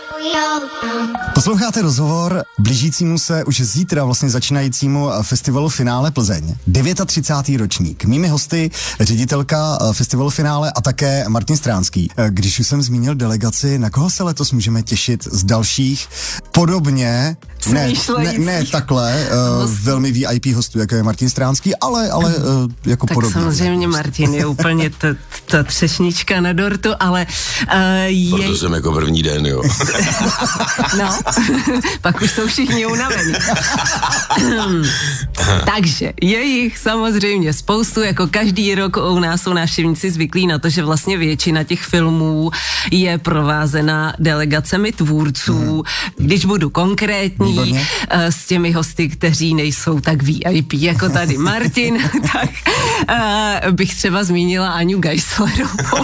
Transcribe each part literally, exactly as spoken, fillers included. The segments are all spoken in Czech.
Posloucháte rozhovor blížícímu se už zítra vlastně začínajícímu festivalu Finále Plzeň. třicátý devátý ročník. Mými hosty ředitelka festivalu Finále a také Martin Stránský. Když už jsem zmínil delegaci, na koho se letos můžeme těšit z dalších podobně, ne, ne, ne takhle, uh, velmi V I P hostů, jako je Martin Stránský, ale, ale uh, jako tak podobně. Tak samozřejmě Martin je úplně ta, ta třešnička na dortu, ale uh, je... Proto jsem jako první den, jo. No, pak už jsou všichni unavení. Takže je jich samozřejmě spoustu, jako každý rok u nás jsou návštěvníci zvyklí na to, že vlastně většina těch filmů je provázena delegacemi tvůrců. Když budu konkrétní, Výborně. S těmi hosty, kteří nejsou tak V I P jako tady Martin, tak uh, bych třeba zmínila Aňu Geislerovou,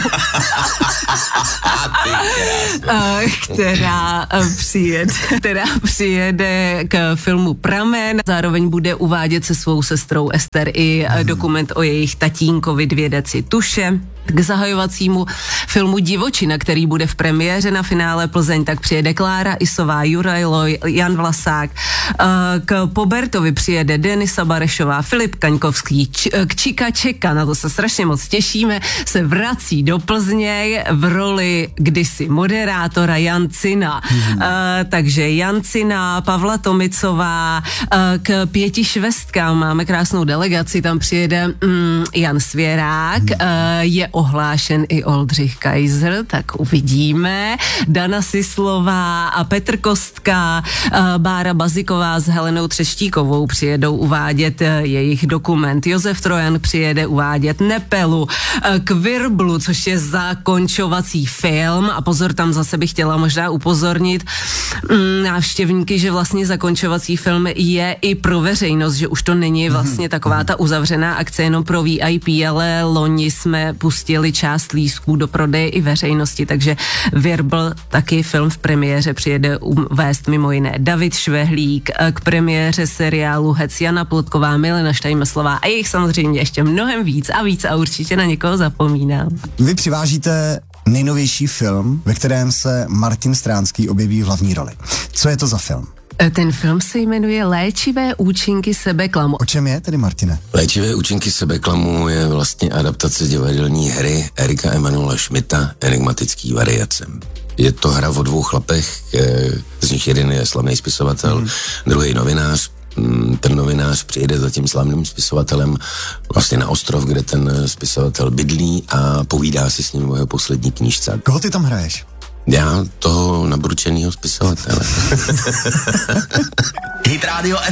uh, která přijede, která přijede k filmu Pramen, zároveň bude uvádět se svou sestrou Ester i hmm. dokument o jejich tatínkovi Dvě deci tuše. K zahajovacímu filmu Divočina, který bude v premiéře na Finále Plzeň, tak přijede Klára Isová, Juraj Loj, Jan Vlasák. K Pobertovi přijede Denisa Barešová, Filip Kaňkovský, č- k Čika Čeka, na to se strašně moc těšíme, se vrací do Plzně v roli kdysi moderátora Jan Cina. Mm. Uh, takže Jan Cina, Pavla Tomicová, uh, k Pěti švestkám máme krásnou delegaci, tam přijede um, Jan Svěrák, mm. uh, je ohlášen i Oldřich Kaiser, tak uvidíme. Dana Sislová a Petr Kostka, Bára Baziková s Helenou Třeštíkovou přijedou uvádět jejich dokument. Josef Trojan přijede uvádět Nepelu, k Virblu, což je zakončovací film, a pozor, tam zase bych chtěla možná upozornit návštěvníky, že vlastně zakončovací film je i pro veřejnost, že už to není vlastně taková ta uzavřená akce jenom pro V I P, ale loni jsme pustili část lístků do prodeje i veřejnosti, takže Virbl, taky film v premiéře, přijede uvést mimo jiné David Švehlík, k premiéře seriálu Hec Jana Plotková, Milena Štajmeslová a jich samozřejmě ještě mnohem víc a víc a určitě na někoho zapomínám. Vy přivážíte nejnovější film, ve kterém se Martin Stránský objeví v hlavní roli. Co je to za film? Ten film se jmenuje Léčivé účinky sebeklamu. O čem je tedy, Martine? Léčivé účinky sebeklamu je vlastně adaptace divadelní hry Erika Emanuela Schmidta Enigmatický variace. Je to hra o dvou chlapech, z nich jeden je slavný spisovatel, mm. druhý novinář. Ten novinář přijede za tím slavným spisovatelem vlastně na ostrov, kde ten spisovatel bydlí a povídá si s ním o jeho poslední knížce. Koho ty tam hraješ? Já toho nabručenýho spisovatele. Hit Radio